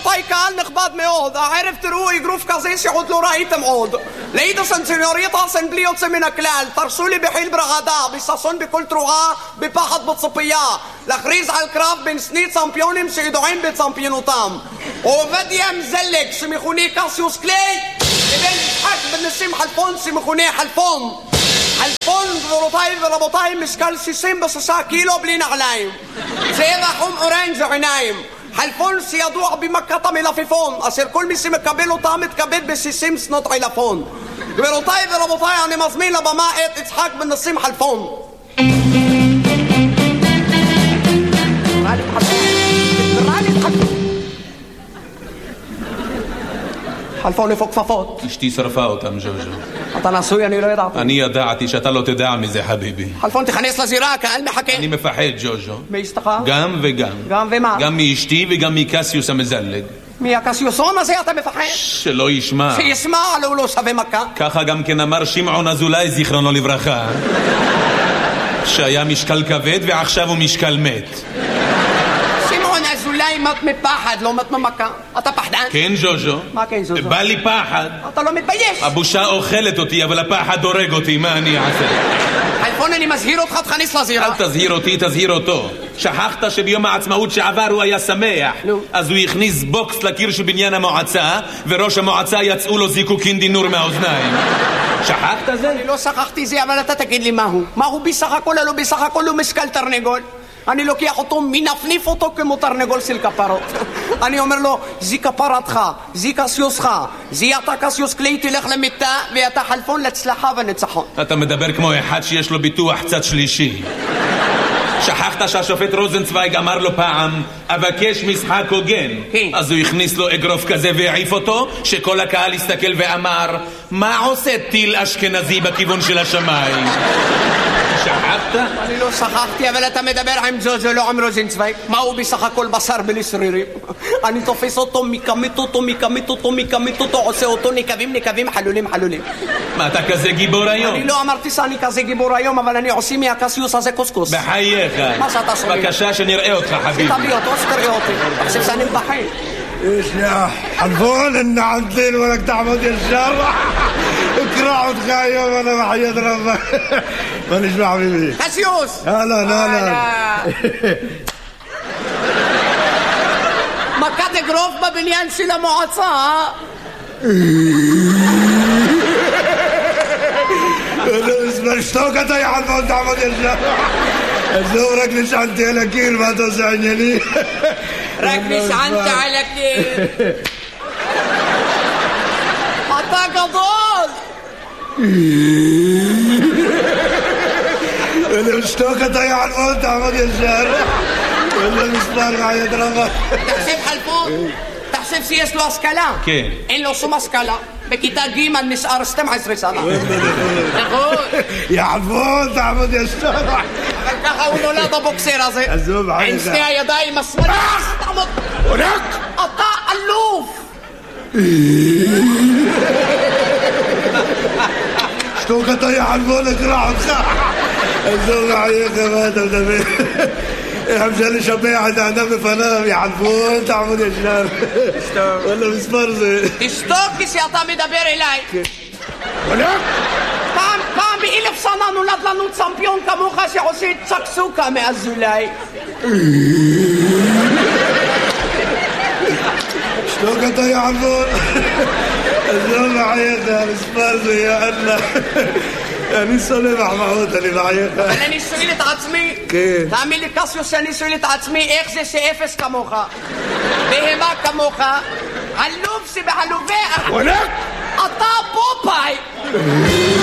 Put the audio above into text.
רבותיי, קהל נכבד מאוד, הערב תראו אגרוף כזה שעוד לא ראיתם עוד. לידה סנסיונוריטה סן בלי יוצא מן הכלל, תרשו לי בחיל ברעדה, בששון בכל תרועה, בפחד בציפייה, להכריז על קרב בין שני צמפיונים שידועים בצמפיונותם. עובדיה מזלג שמכונה קסיוס קליי, לבין יצחק בן נסים חלפון שמכונה חלפון. חלפון, גבירותיי ורבותיי, משקל 66 קילו בלי נעליים. צבע חום אורנג' עיניים. חלפון שידוע במכת המלפפון, אשר כל מי שמקבל אותה מתקבל ב-60 שנות עילפון. גבירותיי ורבותיי, אני מזמין לבמה את יצחק בן נסים חלפון. חלפון איפה כפפות? אשתי שרפה אותם, ז'וז'ו. אתה נשוי, אני לא ידעתי. אני ידעתי שאתה לא תדע מזה, חביבי. חלפון, תכנס לזירה, הקהל מחכה. אני מפחד, ז'וז'ו. מאשתך? גם וגם. גם ומה? גם מאשתי וגם מקסיוס המזלג. מהקסיוסון הזה אתה מפחד? שלא ישמע. שישמע, הוא לא שווה מכה. ככה גם כן אמר שמעון אזולאי, זיכרונו לברכה. שהיה משקל כבד ועכשיו הוא משקל מת. אולי מת מפחד, לא מת ממכה. אתה פחדן? כן, ז'וז'ו. מה כן, ז'וז'ו? בא לי פחד. אתה לא מתבייש? הבושה אוכלת אותי, אבל הפחד הורג אותי, מה אני אעשה? חלפון, אני מזהיר אותך, תכניס לזירה. אל תזהיר אותי, תזהיר אותו. שכחת שביום העצמאות שעבר הוא היה שמח. אז הוא הכניס בוקס לקיר של בניין המועצה, וראש המועצה יצאו לו זיקוקין דינור מהאוזניים. שכחת זה? אני לא שכחתי זה, אבל אתה תגיד לי מהו. מהו בסך הכל, לא בסך הכל הוא משקל תרנגול. אני לוקח אותו, מנפניף אותו כמו תרנגול של כפרות. אני אומר לו, זי כפרתך, זי קסיוסך, זי אתה קסיוס קליי, תלך למיטה, ואתה חלפון להצלחה וניצחון. אתה מדבר כמו אחד שיש לו ביטוח צד שלישי. שכחת שהשופט רוזנצוויג אמר לו פעם, אבקש משחק הוגן. אז הוא הכניס לו אגרוף כזה והעיף אותו, שכל הקהל הסתכל ואמר, מה עושה טיל אשכנזי בכיוון של השמיים? שכחת? אני לא שכחתי, אבל אתה מדבר עם ז'וז'ו, לא עם רוזנצוויג. מה הוא בסך הכל בשר בלי שרירים? אני תופס אותו, מקמית אותו, עושה אותו נקבים, חלולים. מה, אתה כזה גיבור היום? אני לא אמרתי שאני כזה גיבור היום, אבל אני עושה מהקסיוס הזה קוסקוס. בחייך. מה שאתה שומע? בבקשה שנראה אותך, חביבי. תביא אותו, שתראה אותי. תחשב שאני מבחין. ايش يا حلفون ان عندين ولك تعبد يا الشر اكرع وتخايم وانا بحياة ربك مانيش مع حبيبي קסיוס! لا מכת אגרוף בבניין של המועצה. اسمع اشتوكت يا حلفون تعبد يا الشر ازورك ليش انت على كير ما توسعني لي רק נשענת על הקיר. אתה גדול. اللي اشتوكت يا حلفون تعبد يا الشر ولا مسمار معي دربك תחשב חלפון, תחשב שיש לו השכלה. כן. אין לו שום השכלה. בכיתה ג' נשאר 12 שנה. נכון. يا حلفون تعبد يا الشر אבל ככה הוא נולד הבוקסר הזה. עם שתי הידיים השמאליות. תעמוד. אתה אלוף. اشتوكت يا حلفون اقرع وتخاع الزوج عليك ما تبدأ حمشالي شبيعة انا بفنام يا حلفون تعمل يا شنار ولا مسمرزي תשתוק כשאתה מדבר אליי. פעם ב1000 שנה נולד לנו צמפיון כמוך שעושה צ'קסוקה מאזולאי. اشتوكت يا حلفون الزوج عليك مسمرزي يا الله אני שונא מחמאות, אני בעייך. אבל אני שואל את עצמי, תאמין לי קסיוס שאני שואל את עצמי, איך זה שאפס כמוך, בהמה כמוך, עלוב שבעלובי, אתה פופאי.